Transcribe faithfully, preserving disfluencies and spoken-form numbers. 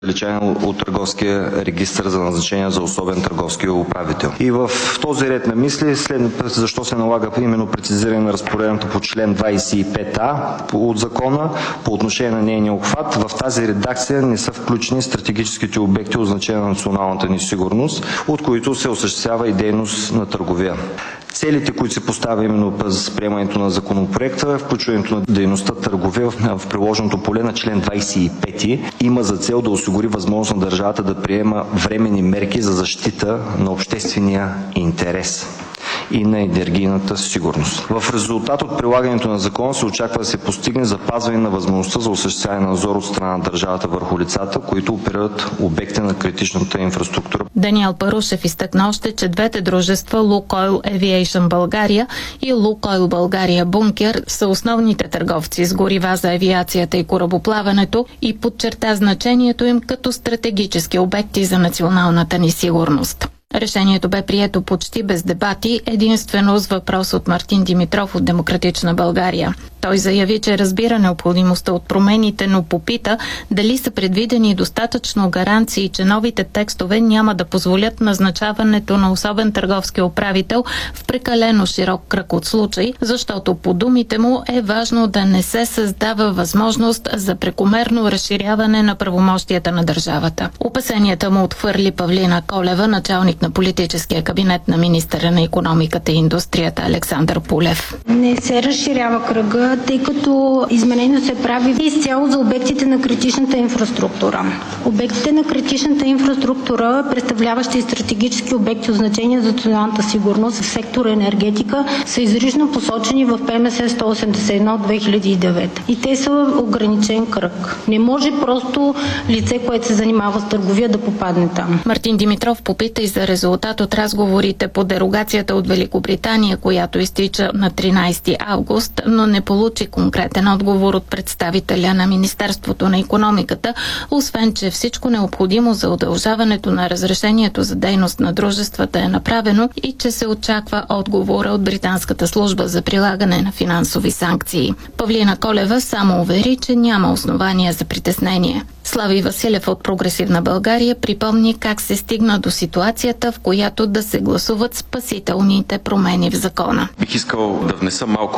Личен от търговския регистър за назначение за особен търговски управител. И в този ред на мисли, след, защо се налага именно прецизиране на разпоредбата по член двадесет и пет а от закона по отношение на нейния обхват, в тази редакция не са включени стратегическите обекти от значение на националната ни сигурност, от които се осъществява и дейност на търговия. Целите, които се поставя именно с приемането на законопроекта, включването на дейността търговия в приложеното поле на член двадесет и пет има за цел да осигури възможност на държавата да приема временни мерки за защита на обществения интерес и на енергийната сигурност. В резултат от прилагането на закона се очаква да се постигне запазване на възможността за осъществяване на надзор от страна на държавата върху лицата, които оперират обекти на критичната инфраструктура. Даниел Парушев изтъкна още, че двете дружества Лукойл Авиейшън България и Лукойл България Бункер са основните търговци с горива за авиацията и корабоплаването и подчерта значението им като стратегически обекти за националната ни сигурност. Решението бе прието почти без дебати, единствено с въпрос от Мартин Димитров от Демократична България. Той заяви, че разбира необходимостта от промените, но попита дали са предвидени достатъчно гаранции, че новите текстове няма да позволят назначаването на особен търговски управител в прекалено широк кръг от случаи, защото по думите му е важно да не се създава възможност за прекомерно разширяване на правомощията на държавата. Опасенията му отхвърли Павлина Колева, началник на политическия кабинет на министъра на икономиката и индустрията Александър Пулев. Не се разширява кръга, тъй като изменението се прави изцяло за обектите на критичната инфраструктура. Обектите на критичната инфраструктура, представляващи стратегически обекти от значение за националната сигурност в сектора енергетика, са изрично посочени в П М С сто осемдесет и едно от две хиляди и девета. И те са ограничен кръг. Не може просто лице, което се занимава с търговия, да попадне там. Мартин Димитров попита и за резултат от разговорите по дерогацията от Великобритания, която изтича на тринадесети август, но не получи конкретен отговор от представителя на Министерството на икономиката, освен че всичко необходимо за удължаването на разрешението за дейност на дружествата е направено и че се очаква отговора от британската служба за прилагане на финансови санкции. Павлина Колева само увери, че няма основания за притеснение. Слави Василев от Прогресивна България припомни как се стигна до ситуацията, в която да се гласуват спасителните промени в закона. Бих искал да внеса малко